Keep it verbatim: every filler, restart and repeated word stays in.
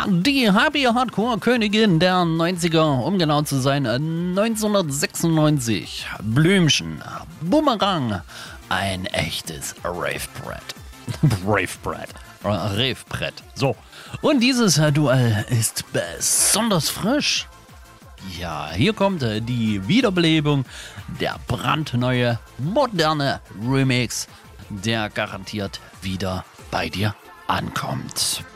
Die Happy Hardcore Königin der neunziger, um genau zu sein, neunzehnhundertsechsundneunzig. Blümchen, Bumerang, ein echtes Ravebrett. Ravebrett. Ravebrett. So. Und dieses Duell ist besonders frisch. Ja, hier kommt die Wiederbelebung, der brandneue, moderne Remix, der garantiert wieder bei dir ankommt.